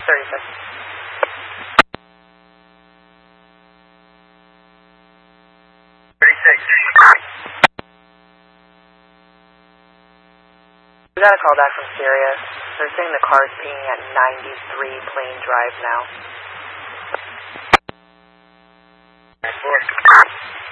36. We got a call back from Sirius. They're saying the car's pinging at 93 Plain Drive now.